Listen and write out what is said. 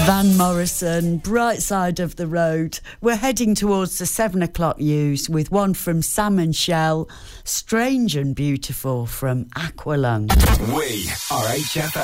Van Morrison, Bright Side of the Road. We're heading towards the 7 o'clock news with one from Sam and Shell, Strange and Beautiful from Aqualung. We are HFM.